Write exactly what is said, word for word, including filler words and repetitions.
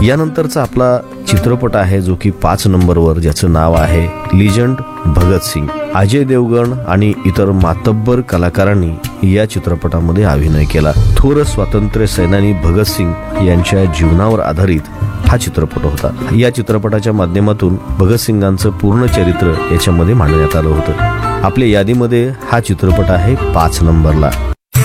यानंतरचा आपला चित्रपट आहे जो की पाच नंबरवर, ज्याचं नाव आहे लिजंड भगतसिंग. अजय देवगण आणि इतर मातब्बर कलाकारांनी या चित्रपटामध्ये अभिनय केला. थोर स्वातंत्र्य सेनानी भगतसिंग यांच्या जीवनावर आधारित हा चित्रपट होता. या चित्रपटाच्या माध्यमातून भगतसिंगांचं पूर्ण चरित्र याच्यामध्ये मांडण्यात आलं होतं. आपल्या यादीमध्ये हा चित्रपट आहे पाच नंबरला.